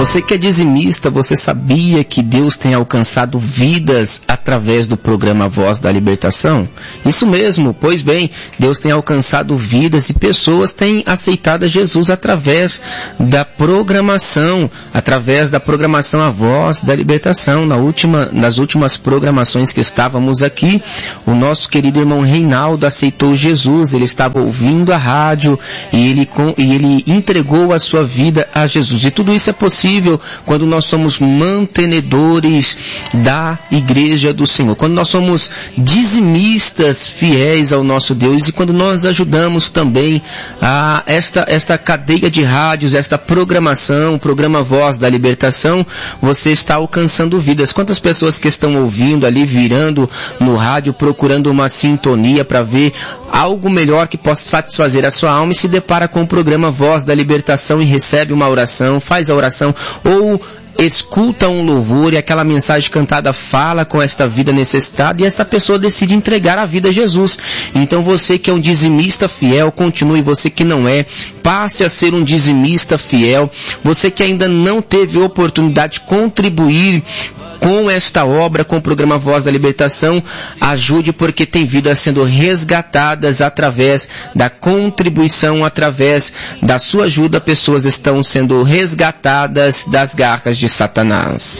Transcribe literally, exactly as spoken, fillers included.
Você que é dizimista, você sabia que Deus tem alcançado vidas através do programa Voz da Libertação? Isso mesmo, pois bem, Deus tem alcançado vidas e pessoas têm aceitado Jesus através da programação, através da programação A Voz da Libertação. Na última, nas últimas programações que estávamos aqui, o nosso querido irmão Reinaldo aceitou Jesus, ele estava ouvindo a rádio e ele, e ele entregou a sua vida a Jesus. E tudo isso é possível quando nós somos mantenedores da Igreja do Senhor, quando nós somos dizimistas fiéis ao nosso Deus e quando nós ajudamos também a esta, esta cadeia de rádios, esta programação, o programa Voz da Libertação, você está alcançando vidas. Quantas pessoas que estão ouvindo ali, virando no rádio, procurando uma sintonia para ver algo melhor que possa satisfazer a sua alma e se depara com o programa Voz da Libertação e recebe uma oração, faz a oração ou escuta um louvor e aquela mensagem cantada fala com esta vida necessitada e esta pessoa decide entregar a vida a Jesus. Então você que é um dizimista fiel, continue. Você que não é, passe a ser um dizimista fiel. Você que ainda não teve oportunidade de contribuir com esta obra, com o programa Voz da Libertação, ajude, porque tem vidas sendo resgatadas através da contribuição, através da sua ajuda, pessoas estão sendo resgatadas das garras de Satanás.